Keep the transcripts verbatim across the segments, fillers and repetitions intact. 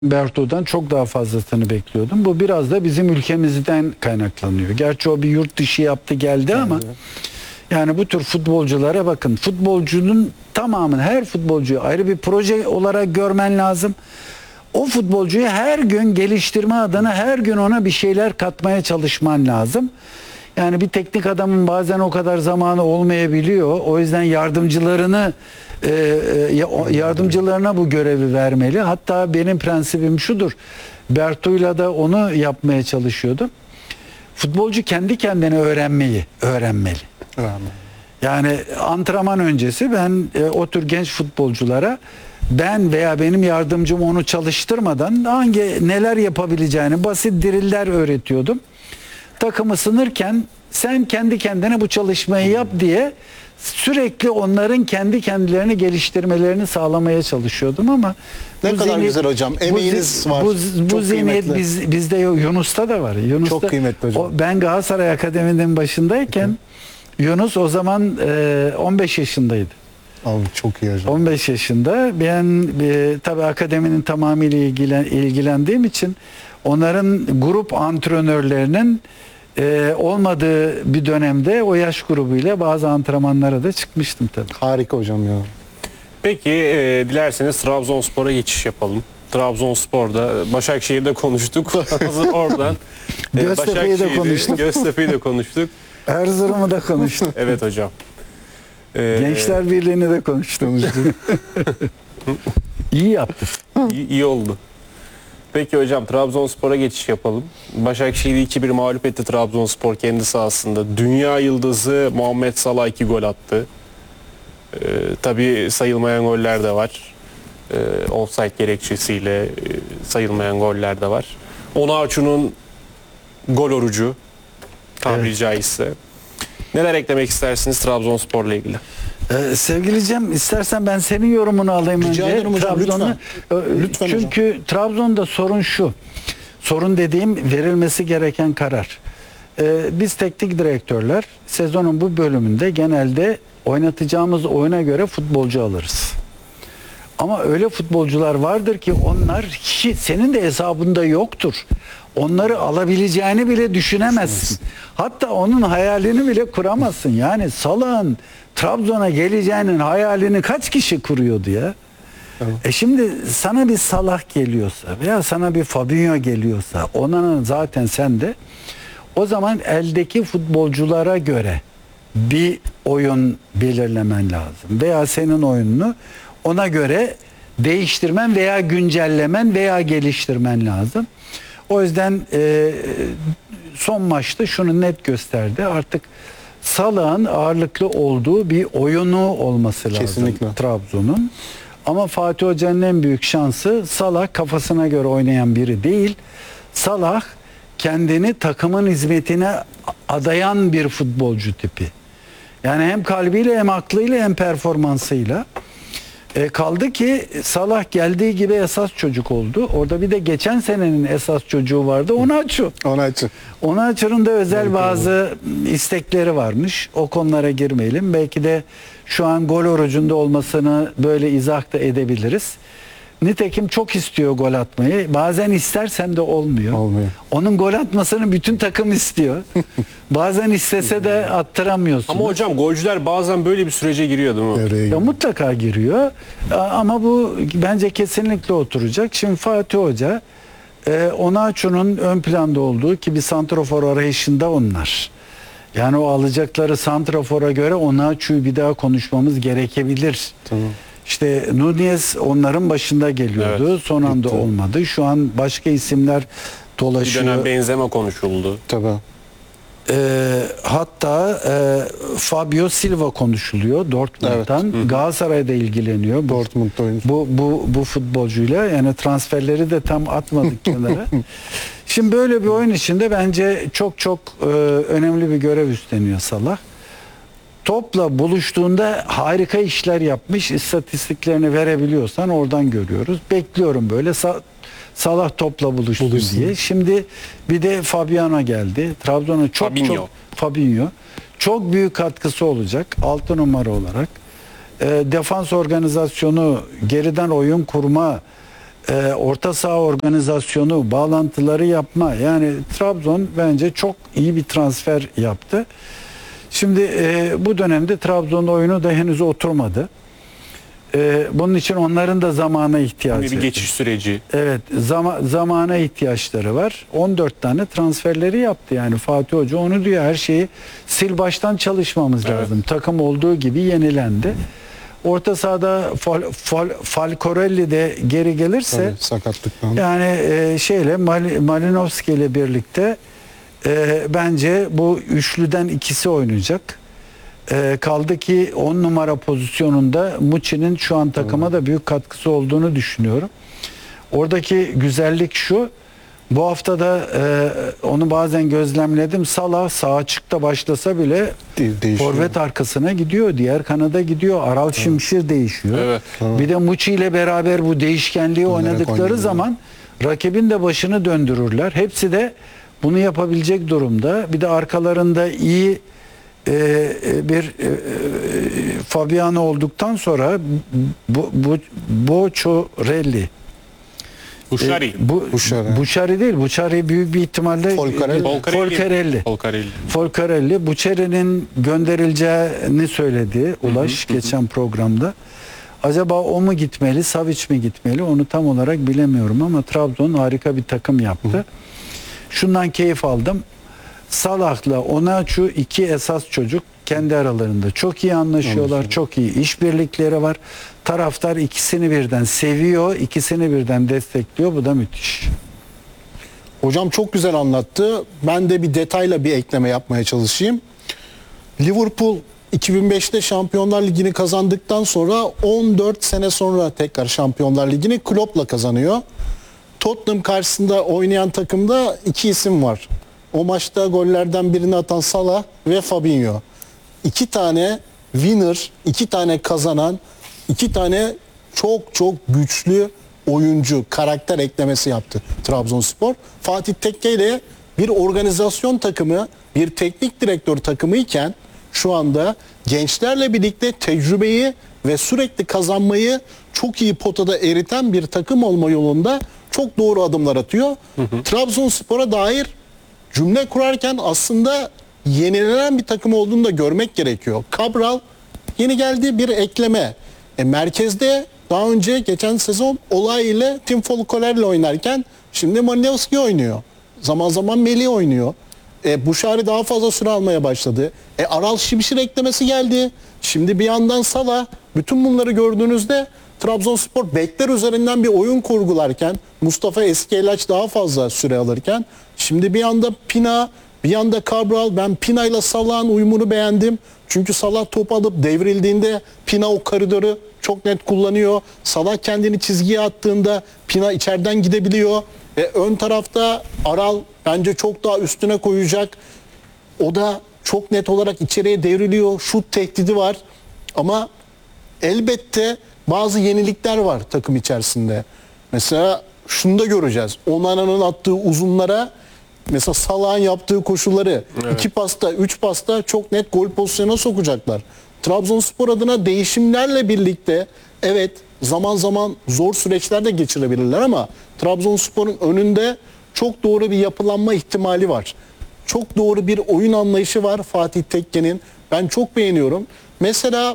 Berto'dan çok daha fazlasını bekliyordum. Bu biraz da bizim ülkemizden kaynaklanıyor. Gerçi o bir yurt dışı yaptı geldi ama yani bu tür futbolculara bakın. Futbolcunun tamamını, her futbolcuyu ayrı bir proje olarak görmen lazım. O futbolcuyu her gün geliştirme adına her gün ona bir şeyler katmaya çalışman lazım. Yani bir teknik adamın bazen o kadar zamanı olmayabiliyor. O yüzden yardımcılarını e, yardımcılarına bu görevi vermeli. Hatta benim prensibim şudur. Berto'yla da onu yapmaya çalışıyordum. Futbolcu kendi kendine öğrenmeyi öğrenmeli. Yani antrenman öncesi ben e, o tür genç futbolculara ben veya benim yardımcım onu çalıştırmadan hangi neler yapabileceğini basit driller öğretiyordum. Takımı sınırken sen kendi kendine bu çalışmayı yap diye sürekli onların kendi kendilerini geliştirmelerini sağlamaya çalışıyordum ama ne bu kadar zihniyet, güzel hocam. Emeğiniz bu, var. Bu, bu Çok zihniyet biz, bizde yok. Yunus'ta da var. Yunus'ta, çok kıymetli hocam. O, ben Galatasaray Akademi'nin başındayken Hı. Yunus o zaman e, on beş yaşındaydı. Abi çok iyi hocam. on beş yaşında. Ben e, tabii akademinin tamamıyla ilgilen, ilgilendiğim için onların grup antrenörlerinin e, olmadığı bir dönemde o yaş grubuyla bazı antrenmanlara da çıkmıştım tabii. Harika hocam ya. Peki e, dilerseniz Trabzonspor'a geçiş yapalım. Trabzonspor'da, Başakşehir'de konuştuk. Hazır oradan. e, Göztepe'yi de konuştuk. Göztepe'yi de konuştuk. Erzurum'u da konuştuk. Evet hocam. Ee, Gençler Birliği'ni de konuştuk. İyi yaptı. iyi, iyi oldu. Peki hocam Trabzonspor'a geçiş yapalım. Başakşehir'i iki bir mağlup etti Trabzonspor kendi sahasında. Dünya yıldızı Muhammed Salah iki gol attı. Ee, tabii sayılmayan goller de var. Ee, offside gerekçesiyle e, sayılmayan goller de var. Onaçu'nun gol orucu tabiri evet. caizse. Neler eklemek istersiniz Trabzonspor'la ilgili? Ee, sevgili Cem, istersen ben senin yorumunu alayım Rica önce. ederim hocam, Trabzon'u. lütfen. Lütfen Çünkü hocam. Trabzon'da sorun şu. Sorun dediğim verilmesi gereken karar. Ee, biz teknik direktörler sezonun bu bölümünde genelde oynatacağımız oyuna göre futbolcu alırız. Ama öyle futbolcular vardır ki onlar hiç, senin de hesabında yoktur. Onları alabileceğini bile düşünemezsin. Hatta onun hayalini bile kuramazsın. Yani Salah'ın Trabzon'a geleceğinin hayalini kaç kişi kuruyordu ya? Evet. E şimdi sana bir Salah geliyorsa veya sana bir Fabinho geliyorsa onların zaten sen de o zaman eldeki futbolculara göre bir oyun belirlemen lazım. Veya senin oyununu ona göre değiştirmen veya güncellemen veya geliştirmen lazım. O yüzden e, son maçta şunu net gösterdi. Artık Salah'ın ağırlıklı olduğu bir oyunu olması lazım. Kesinlikle. Trabzon'un. Ama Fatih Hoca'nın en büyük şansı Salah kafasına göre oynayan biri değil. Salah kendini takımın hizmetine adayan bir futbolcu tipi. Yani hem kalbiyle hem aklıyla hem performansıyla. E kaldı ki Salah geldiği gibi esas çocuk oldu. Orada bir de geçen senenin esas çocuğu vardı. Onaçu. Onaçu. Onaçu'nun da özel bazı istekleri varmış. O konulara girmeyelim. Belki de şu an gol orucunda olmasını böyle izah da edebiliriz. Nitekim çok istiyor gol atmayı. Bazen istersen de olmuyor. Olmuyor. Onun gol atmasını bütün takım istiyor. Bazen istese de attıramıyorsun. Ama hocam golcüler bazen böyle bir sürece giriyor değil mi? Ya mutlaka giriyor. Ama bu bence kesinlikle oturacak. Şimdi Fatih Hoca e, Onaçu'nun ön planda olduğu ki bir santrafor arayışında onlar. Yani o alacakları santrafora göre Onaçu'yu bir daha konuşmamız gerekebilir. Tamam. İşte Nunez onların başında geliyordu. Evet, Son anda gitti. Olmadı. Şu an başka isimler dolaşıyor. Bir dönem Benzema konuşuldu. Tabii. E, hatta e, Fabio Silva konuşuluyor Dortmund'dan. Evet. Galatasaray'da ilgileniyor. Dortmund'da oyuncu. Bu, bu, bu futbolcuyla yani transferleri de tam atmadık kenara. Şimdi böyle bir oyun içinde bence çok çok e, önemli bir görev üstleniyor Salah. Topla buluştuğunda harika işler yapmış. İstatistiklerini verebiliyorsan oradan görüyoruz. Bekliyorum böyle Sa- Salah topla buluştu Buluşsun. diye. Şimdi bir de Fabiano geldi. Trabzon'a çok Fabinho. çok Fabinho çok büyük katkısı olacak altı numara olarak. E, defans organizasyonu, geriden oyun kurma, e, orta saha organizasyonu, bağlantıları yapma. Yani Trabzon bence çok iyi bir transfer yaptı. Şimdi e, bu dönemde Trabzon oyunu da henüz oturmadı. E, bunun için onların da zamana ihtiyacı. Bir geçiş süreci. Evet, zama, zamana ihtiyaçları var. on dört tane transferleri yaptı yani Fatih Hoca onu diyor, her şeyi sil baştan çalışmamız Evet. lazım. Takım olduğu gibi yenilendi. Orta sahada Fal, Fal, Falcorelli de geri gelirse Tabii, sakatlıktan. yani e, şeyle Mal, Malinovski ile birlikte e, bence bu üçlüden ikisi oynayacak. E, kaldı ki on numara pozisyonunda Muçi'nin şu an takıma da büyük katkısı olduğunu düşünüyorum. Oradaki güzellik şu. Bu hafta da e, onu bazen gözlemledim. Salah sağ açıkta başlasa bile De- değişiyor. forvet arkasına gidiyor. Diğer kanada gidiyor. Aral Şimşir değişiyor. Evet. Bir de Muçi ile beraber bu değişkenliği oynadıkları oynuyor. zaman rakibin de başını döndürürler. Hepsi de bunu yapabilecek durumda. Bir de arkalarında iyi e, bir e, e, Fabiano olduktan sonra bu, bu Boçorelli Uşari. e, bu Buşari. Buşari değil. Buşari büyük bir ihtimalle Folcarelli. Folcarelli. Folcarelli. Folcarelli Buçeri'nin gönderileceğini söyledi Ulaş geçen programda. Acaba o mu gitmeli, Savic mi gitmeli onu tam olarak bilemiyorum ama Trabzon harika bir takım yaptı. Şundan keyif aldım. Salah'la Onaçu iki esas çocuk kendi aralarında çok iyi anlaşıyorlar. Çok iyi işbirlikleri var. Taraftar ikisini birden seviyor, ikisini birden destekliyor. Bu da müthiş. Hocam çok güzel anlattı. Ben de bir detayla bir ekleme yapmaya çalışayım. Liverpool iki bin beşte Şampiyonlar Ligi'ni kazandıktan sonra on dört sene sonra tekrar Şampiyonlar Ligi'ni Klopp'la kazanıyor. Tottenham karşısında oynayan takımda iki isim var. O maçta gollerden birini atan Salah ve Fabinho. İki tane winner, iki tane kazanan, iki tane çok çok güçlü oyuncu, karakter eklemesi yaptı Trabzonspor. Fatih Tekke ile bir organizasyon takımı, bir teknik direktör takımı iken şu anda gençlerle birlikte tecrübeyi ve sürekli kazanmayı çok iyi potada eriten bir takım olma yolunda çok doğru adımlar atıyor. Hı hı. Trabzonspor'a dair cümle kurarken aslında yenilenen bir takım olduğunu da görmek gerekiyor. Cabral yeni geldi, bir ekleme. E, merkezde daha önce geçen sezon Olay ile Tim Folcarelli oynarken şimdi Malinovski oynuyor. Zaman zaman Melih oynuyor. E, Buşari daha fazla süre almaya başladı. E, Aral Şimşir eklemesi geldi. Şimdi bir yandan Salah. Bütün bunları gördüğünüzde Trabzonspor bekler üzerinden bir oyun kurgularken, Mustafa Eskiyelaç daha fazla süre alırken, şimdi bir yanda Pina, bir yanda Cabral. Ben Pina ile Salah'ın uyumunu beğendim. Çünkü Salah top alıp devrildiğinde Pina o koridoru çok net kullanıyor. Salah kendini çizgiye attığında Pina içeriden gidebiliyor. Ve ön tarafta Aral bence çok daha üstüne koyacak. O da çok net olarak içeriye devriliyor. Şut tehdidi var. Ama elbette bazı yenilikler var takım içerisinde. Mesela şunu da göreceğiz. Onana'nın attığı uzunlara, mesela Salah'ın yaptığı koşuları, evet. iki pasta, üç pasta çok net gol pozisyonuna sokacaklar. Trabzonspor adına değişimlerle birlikte evet zaman zaman zor süreçler de geçirebilirler ama Trabzonspor'un önünde çok doğru bir yapılanma ihtimali var. Çok doğru bir oyun anlayışı var Fatih Tekke'nin. Ben çok beğeniyorum. Mesela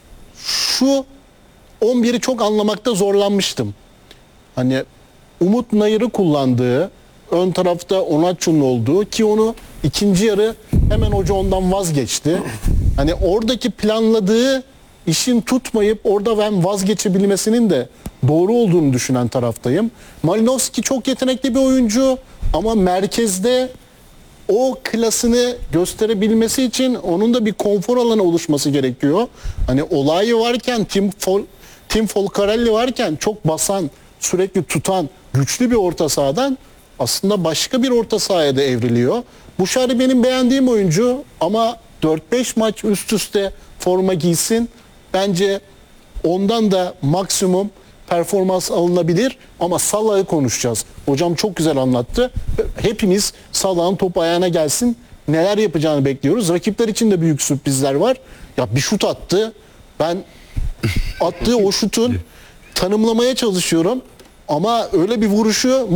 şu on biri çok anlamakta zorlanmıştım. Hani Umut Nayır'ı kullandığı, ön tarafta Onaçu'nun olduğu ki onu ikinci yarı hemen hoca ondan vazgeçti. Hani oradaki planladığı işin tutmayıp orada ben vazgeçebilmesinin de doğru olduğunu düşünen taraftayım. Malinovski çok yetenekli bir oyuncu ama merkezde o klasını gösterebilmesi için onun da bir konfor alanı oluşması gerekiyor. Hani Olayı varken, Tim, Fol, Tim Folcarelli varken çok basan, sürekli tutan, güçlü bir orta sahadan aslında başka bir orta sahaya da evriliyor. Buşari benim beğendiğim oyuncu ama dört beş maç üst üste forma giysin. Bence ondan da maksimum performans alınabilir ama Salah'ı konuşacağız. Hocam çok güzel anlattı. Hepimiz Salah'ın top ayağına gelsin. Neler yapacağını bekliyoruz. Rakipler için de büyük sürprizler var. Ya bir şut attı. Ben attığı o şutun tanımlamaya çalışıyorum. Ama öyle bir vuruşu